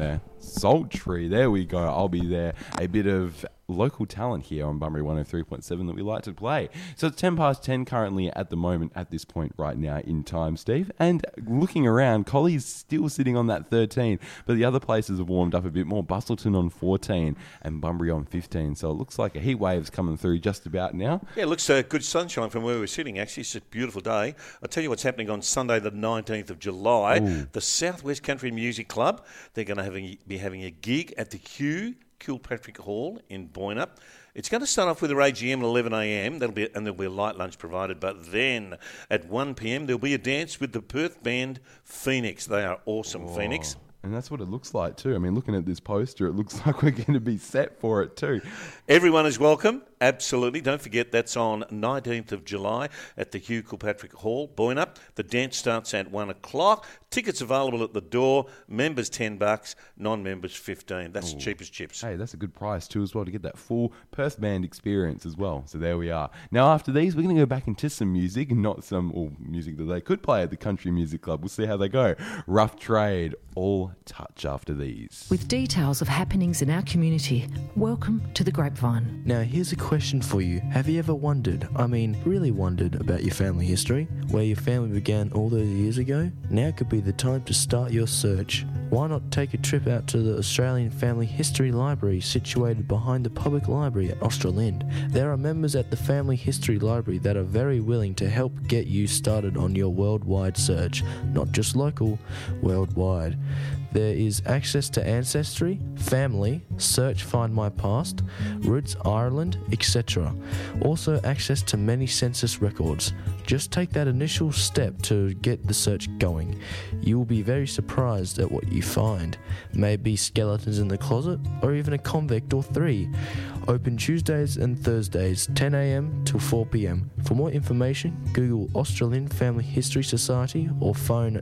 there. Sultry, there we go. I'll be there. A bit of local talent here on Bunbury 103.7 that we like to play. So it's 10 past 10 currently at the moment, at this point right now in time, Steve. And looking around, Collie's still sitting on that 13, but the other places have warmed up a bit more. Bustleton on 14 and Bunbury on 15. So it looks like a heat wave's coming through just about now. Yeah, it looks good sunshine from where we're sitting, actually. It's a beautiful day. I'll tell you what's happening on Sunday, the 19th of July. Ooh. The Southwest Country Music Club, they're going to be having a gig at the Kilpatrick Hall in Boynup. It's going to start off with their AGM at 11am. There'll be a light lunch provided. But then at 1pm, there'll be a dance with the Perth band Phoenix. They are awesome, Whoa. Phoenix. And that's what it looks like too. I mean, looking at this poster, it looks like we're going to be set for it too. Everyone is welcome. Absolutely. Don't forget that's on 19th of July at the Hugh Kilpatrick Hall, Boynup. The dance starts at 1 o'clock. Tickets available at the door. Members $10, non-members $15. That's cheap as chips. Hey, that's a good price too as well to get that full Perth band experience as well. So there we are. Now after these, we're going to go back into some music, not some music that they could play at the Country Music Club. We'll see how they go. Rough Trade, All Touch after these. With details of happenings in our community, welcome to The Grapevine. Now, here's a question for you. Have you ever wondered, really wondered about your family history? Where your family began all those years ago? Now could be the time to start your search. Why not take a trip out to the Australian Family History Library situated behind the public library at Australind? There are members at the Family History Library that are very willing to help get you started on your worldwide search. Not just local, worldwide. There is access to Ancestry, Family, Search Find My Past, Roots Ireland, etc. Also access to many census records. Just take that initial step to get the search going. You will be very surprised at what you find. Maybe skeletons in the closet, or even a convict or 3. Open Tuesdays and Thursdays, 10am till 4pm. For more information, Google Australian Family History Society or phone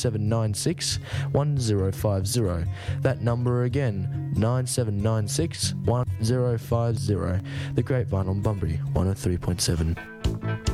9796 1050. That number again, 9796 1050. The Grapevine on Bunbury 103.7.